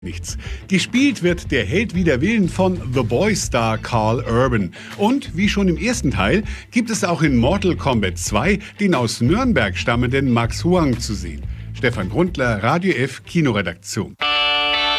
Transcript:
nichts. Gespielt wird der Held wider Willen von The Boy-Star Karl Urban. Und wie schon im ersten Teil gibt es auch in Mortal Kombat 2 den aus Nürnberg stammenden Max Huang zu sehen. Stefan Grundler, Radio F Kinoredaktion.